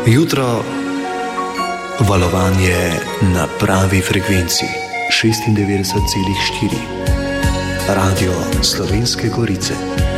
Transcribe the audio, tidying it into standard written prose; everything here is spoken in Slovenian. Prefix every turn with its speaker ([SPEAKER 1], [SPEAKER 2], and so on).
[SPEAKER 1] Jutro, valovanje na pravi frekvenci 96,4. Radio Slovenske Gorice.